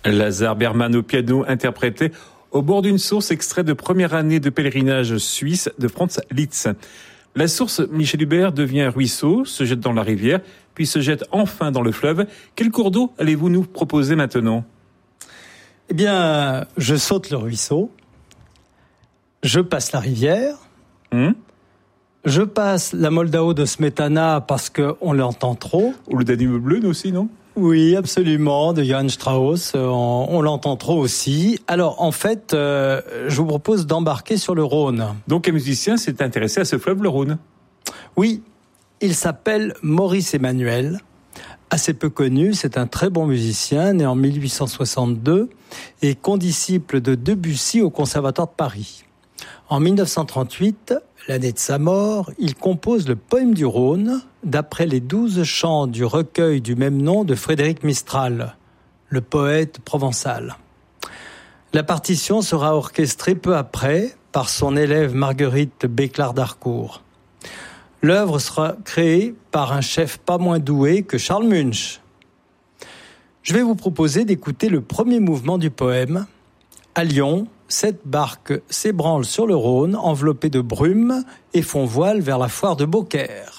Lazare Berman au piano interprété au bord d'une source, extrait de première année de pèlerinage suisse de Franz Liszt. La source Michel Hubert devient un ruisseau, se jette dans la rivière, puis se jette enfin dans le fleuve. Quel cours d'eau allez-vous nous proposer maintenant ? Eh bien, je saute le ruisseau, je passe la rivière, je passe la Moldau de Smetana parce qu'on l'entend trop. Ou le Danube bleu aussi, non ? Oui, absolument, de Johann Strauss, on l'entend trop aussi. Alors, en fait, je vous propose d'embarquer sur le Rhône. Donc, un musicien s'est intéressé à ce fleuve, le Rhône ? Oui, il s'appelle Maurice Emmanuel. Assez peu connu, c'est un très bon musicien, né en 1862 et condisciple de Debussy au Conservatoire de Paris. En 1938, l'année de sa mort, il compose le poème du Rhône, d'après les 12 chants du recueil du même nom de Frédéric Mistral, le poète provençal. La partition sera orchestrée peu après par son élève Marguerite Béclard d'Harcourt. L'œuvre sera créée par un chef pas moins doué que Charles Munch. Je vais vous proposer d'écouter le premier mouvement du poème. À Lyon, 7 barques s'ébranlent sur le Rhône, enveloppées de brume, et font voile vers la foire de Beaucaire.